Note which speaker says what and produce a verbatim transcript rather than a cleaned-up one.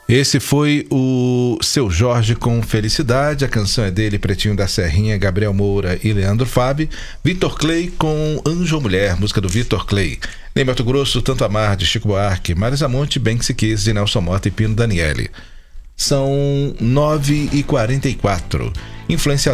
Speaker 1: Esse foi o Seu Jorge com Felicidade. A canção é dele, Pretinho da Serrinha, Gabriel Moura e Leandro Fabi. Vitor Clay com Anjo ou Mulher, música do Vitor Clay. Em Mato Grosso, Tanto Amar, de Chico Buarque, Marisa Monte, Bem Que Se Quis, de Nelson Mota e Pino Daniele. São nove e quarenta e quatro. Influenciador